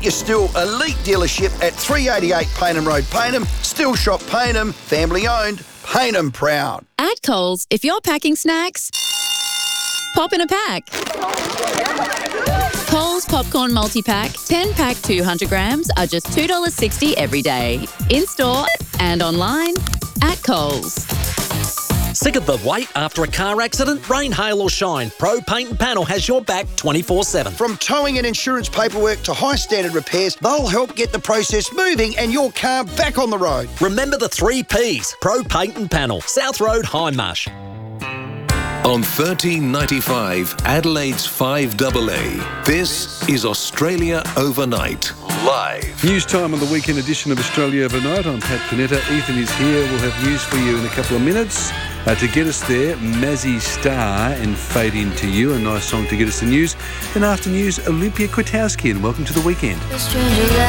your Still elite dealership at 388 Payneham Road, Payneham. Still Shop Payneham, family owned, Payneham proud. At Coles, if you're packing snacks, pop in a pack. Coles Popcorn Multi-Pack, 10-pack 200 grams are just $2.60 every day. In-store and online at Coles. Sick of the wait after a car accident? Rain, hail or shine, Pro Paint and Panel has your back 24/7. From towing and insurance paperwork to high standard repairs, they'll help get the process moving and your car back on the road. Remember the 3 Ps, Pro Paint and Panel, South Road, Hindmarsh. On 1395 Adelaide's 5AA, this is Australia Overnight, live. News time on the weekend edition of Australia Overnight. I'm Pat Panetta. Ethan is here. We'll have news for you in a couple of minutes. To get us there, Mazzy Star and Fade Into You, a nice song to get us the news. And after news, Olympia Kwiatkowski, and welcome to the weekend.